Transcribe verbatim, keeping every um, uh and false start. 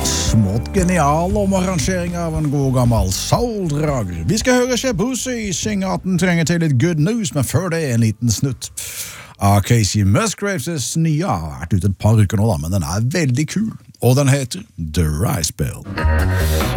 Smått genial omarrangering av en god gammel soul-drager. Vi skal høre Shabuzi synge at den trenger til litt good news, men før det en liten snutt. Ah, Casey Musgraves' nye har vært ute et par uker nå, da, men den er veldig kul, og den heter The Rice Bill.